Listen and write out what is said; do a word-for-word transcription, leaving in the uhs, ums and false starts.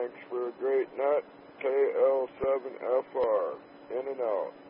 Thanks for a great nut. K L seven F R. In and out.